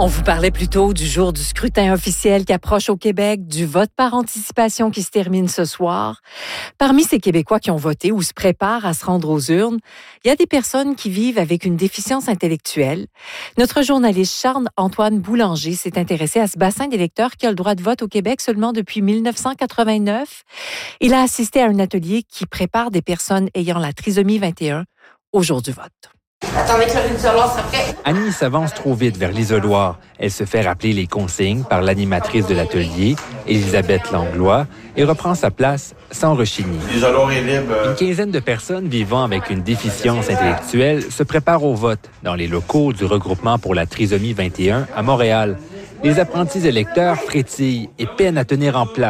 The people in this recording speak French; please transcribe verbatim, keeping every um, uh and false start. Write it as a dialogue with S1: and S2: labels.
S1: On vous parlait plus tôt du jour du scrutin officiel qui approche au Québec, du vote par anticipation qui se termine ce soir. Parmi ces Québécois qui ont voté ou se préparent à se rendre aux urnes, il y a des personnes qui vivent avec une déficience intellectuelle. Notre journaliste Charles-Antoine Boulanger s'est intéressé à ce bassin d'électeurs qui a le droit de vote au Québec seulement depuis dix-neuf cent quatre-vingt-neuf. Il a assisté à un atelier qui prépare des personnes ayant la trisomie vingt et un au jour du vote.
S2: Attendez que l'isoloir soit prêt.
S3: Annie s'avance trop vite vers l'isoloir. Elle se fait rappeler les consignes par l'animatrice de l'atelier, Elisabeth Langlois, et reprend sa place sans rechigner.
S4: L'isoloir est libre.
S3: Une quinzaine de personnes vivant avec une déficience intellectuelle se préparent au vote dans les locaux du regroupement pour la trisomie vingt et un à Montréal. Les apprentis électeurs frétillent et peinent à tenir en place